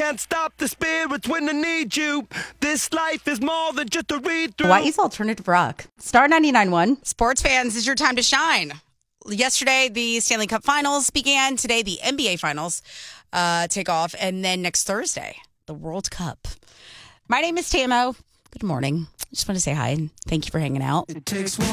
can't stop the spirits when they need you. This life is more than just a read-through. Hawaii's alternative rock. Star 99.1. Sports fans, it's your time to shine. Yesterday, the Stanley Cup Finals began. Today, the NBA Finals take off. And then next Thursday, the World Cup. My name is Tamo. Good morning. Just want to say hi and thank you for hanging out. It takes